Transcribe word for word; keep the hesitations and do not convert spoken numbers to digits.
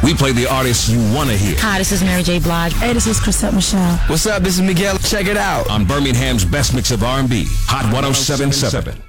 We play the artists you want to hear. Hi, this is Mary J. Blige. Hey, this is Chrisette Michelle. What's up? This is Miguel. Check it out On Birmingham's best mix of R and B, Hot one oh seven point seven.